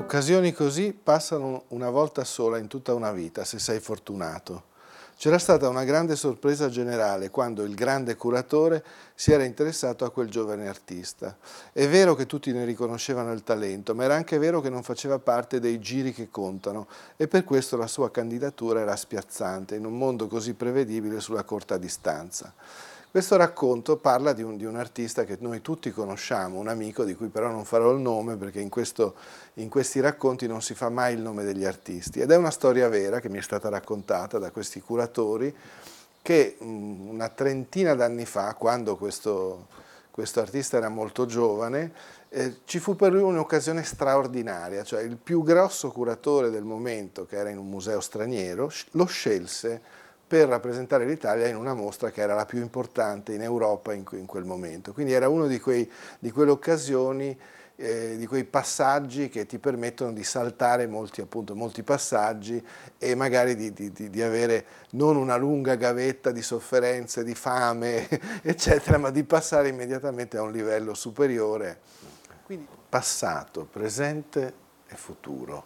Occasioni così passano una volta sola in tutta una vita, se sei fortunato. C'era stata una grande sorpresa generale quando il grande curatore si era interessato a quel giovane artista. È vero che tutti ne riconoscevano il talento, ma era anche vero che non faceva parte dei giri che contano e per questo la sua candidatura era spiazzante in un mondo così prevedibile sulla corta distanza. Questo racconto parla di un artista che noi tutti conosciamo, un amico di cui però non farò il nome perché in questi racconti non si fa mai il nome degli artisti, ed è una storia vera che mi è stata raccontata da questi curatori che una trentina d'anni fa, quando questo artista era molto giovane, ci fu per lui un'occasione straordinaria, cioè il più grosso curatore del momento, che era in un museo straniero, lo scelse per rappresentare l'Italia in una mostra che era la più importante in Europa in quel momento. Quindi era una di quelle occasioni, di quei passaggi che ti permettono di saltare molti passaggi e magari di avere non una lunga gavetta di sofferenze, di fame, eccetera, ma di passare immediatamente a un livello superiore. Quindi passato, presente e futuro.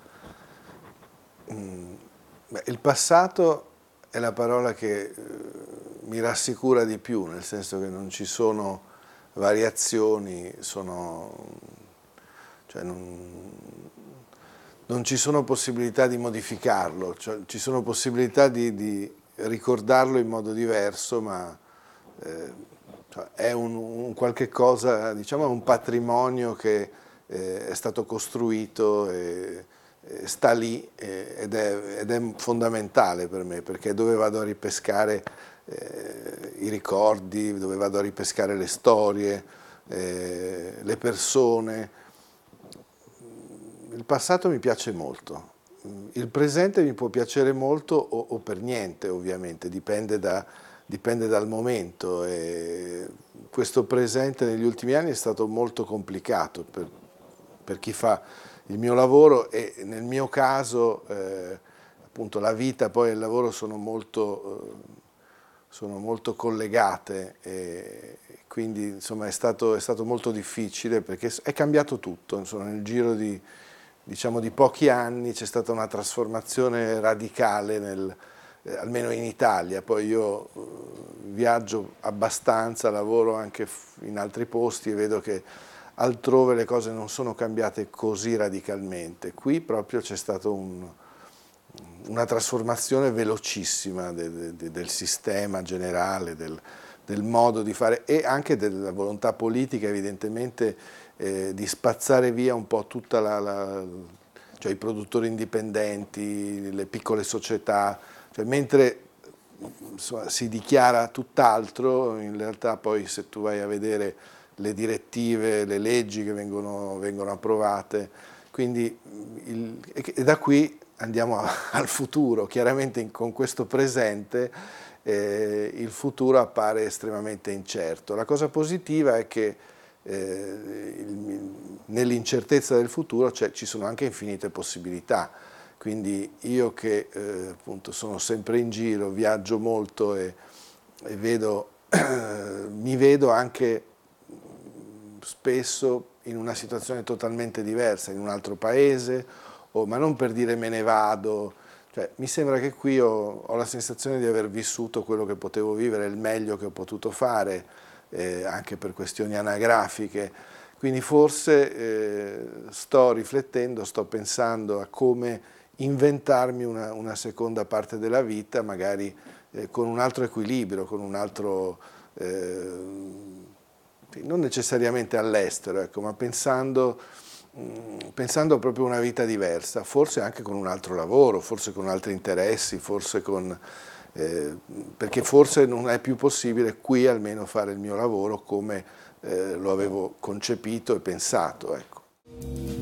Il passato è la parola che mi rassicura di più, nel senso che non ci sono variazioni, cioè non ci sono possibilità di modificarlo, cioè ci sono possibilità di ricordarlo in modo diverso, ma cioè è un qualche cosa, diciamo, un patrimonio che è stato costruito e sta lì ed è fondamentale per me, perché è dove vado a ripescare i ricordi, dove vado a ripescare le storie, le persone. Il passato mi piace molto, il presente mi può piacere molto o per niente, ovviamente, dipende dal momento, e questo presente negli ultimi anni è stato molto complicato per chi fa il mio lavoro, e nel mio caso appunto la vita poi e il lavoro sono molto collegate, e quindi insomma è stato molto difficile perché è cambiato tutto, insomma, nel giro di pochi anni c'è stata una trasformazione radicale, almeno in Italia. Poi io viaggio abbastanza, lavoro anche in altri posti e vedo che altrove le cose non sono cambiate così radicalmente. Qui proprio c'è stata una trasformazione velocissima del sistema generale, del modo di fare e anche della volontà politica, evidentemente, di spazzare via un po' tutta cioè i produttori indipendenti, le piccole società, cioè mentre insomma, si dichiara tutt'altro, in realtà poi se tu vai a vedere le direttive, le leggi che vengono approvate, quindi e da qui andiamo al futuro. Chiaramente con questo presente il futuro appare estremamente incerto. La cosa positiva è che nell'incertezza del futuro ci sono anche infinite possibilità, quindi io che appunto sono sempre in giro, viaggio molto e mi vedo anche spesso in una situazione totalmente diversa, in un altro paese, ma non per dire me ne vado, cioè, mi sembra che qui ho la sensazione di aver vissuto quello che potevo vivere, il meglio che ho potuto fare, anche per questioni anagrafiche, quindi forse sto riflettendo, sto pensando a come inventarmi una seconda parte della vita, magari con un altro equilibrio, con un altro non necessariamente all'estero, ecco, ma pensando proprio a una vita diversa, forse anche con un altro lavoro, forse con altri interessi, forse perché forse non è più possibile qui almeno fare il mio lavoro come lo avevo concepito e pensato, ecco.